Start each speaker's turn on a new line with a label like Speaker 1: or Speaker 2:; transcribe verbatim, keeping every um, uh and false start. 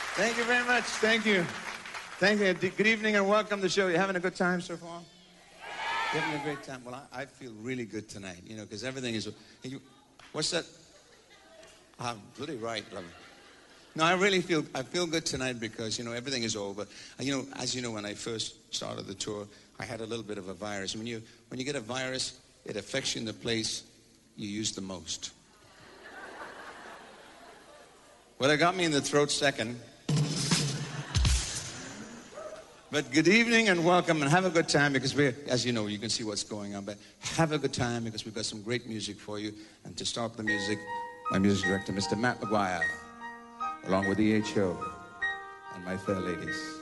Speaker 1: Thank you very much. Thank you. Thank you. Good evening and welcome to the show. You having a good time so far? You having a great time? Well, I, I feel really good tonight, you know, because everything is... You, what's that? I'm really right, love it. No, I really feel, I feel good tonight because, you know, everything is over. You know, as you know, when I first started the tour, I had a little bit of a virus. When you, when you get a virus, it affects you in the place you use the most. Well, it got me in the throat second. But good evening and welcome and have a good time because we're, as you know, you can see what's going on, but have a good time because we've got some great music for you. And to start the music, my music director, Mister Matt McGuire, along with the H O and my fair ladies.